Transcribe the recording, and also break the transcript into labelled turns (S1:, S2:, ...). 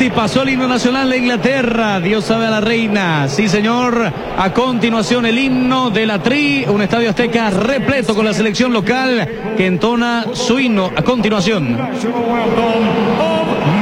S1: Sí, pasó el himno nacional de Inglaterra, Dios sabe a la reina. Sí, señor. A continuación el himno de la Tri, un estadio azteca repleto con la selección local que entona su himno. A continuación.